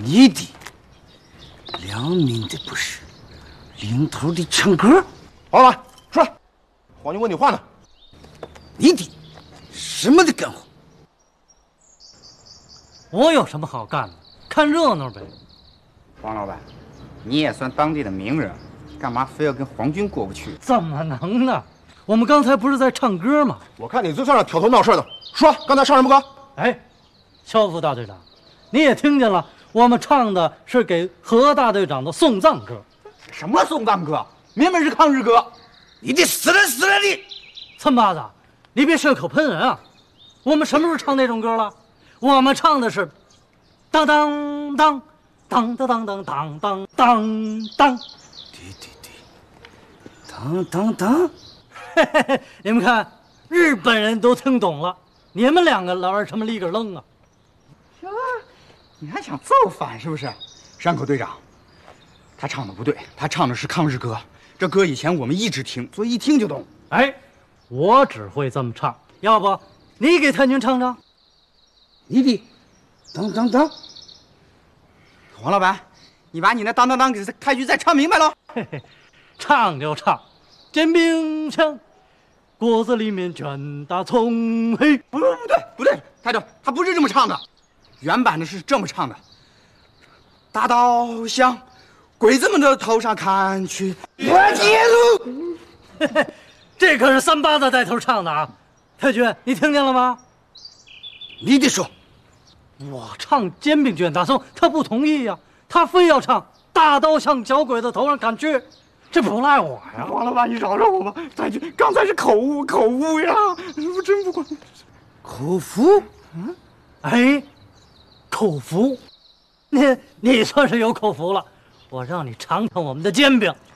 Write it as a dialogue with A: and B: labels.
A: 你的良民的不是，领头的唱歌。
B: 王老板，出来，黄金问你话呢。
A: 你的什么的干活？
C: 我有什么好干的？看热闹呗。
D: 黄老板，你也算当地的名人，干嘛非要跟皇军过不去？
C: 怎么能呢？我们刚才不是在唱歌吗？
B: 我看你就在那挑头闹事的。说，刚才唱什么歌？
C: 哎，肖副大队长，你也听见了，我们唱的是给何大队长的送葬歌。
D: 什么送葬歌？明明是抗日歌。
A: 你的死了死了的！
C: 村八子，你别血口喷人啊！我们什么时候唱那种歌了？我们唱的是当当当当当当当当当当当。
A: 当当当。
C: 嘿嘿嘿，你们看，日本人都听懂了，你们两个玩什么立个愣啊？
D: 行啊，你还想造反是不是？山口队长，他唱的不对，他唱的是抗日歌。这歌以前我们一直听，所以一听就懂。
C: 哎，我只会这么唱，要不你给太君唱唱？
A: 你的当当当。
D: 黄老板，你把你那当当当给太君再唱明白了。
C: 嘿嘿，唱就唱，煎饼香，果子里面卷大葱。嘿，
D: 不对，太君，他不是这么唱的，原版的是这么唱的：大刀向鬼子们的头上砍去。
A: 我接住！
C: 嘿嘿，这可是三八子带头唱的啊！太君，你听见了吗？
A: 你的说，
C: 我唱煎饼卷大葱，他不同意呀，他非要唱大刀向小鬼子头上砍去，这不赖我呀！
D: 黄老板，你饶饶我吧，太君，刚才是口误呀，我真不管。
A: 口服？
C: 哎，口福，你算是有口福了，我让你尝尝我们的煎饼。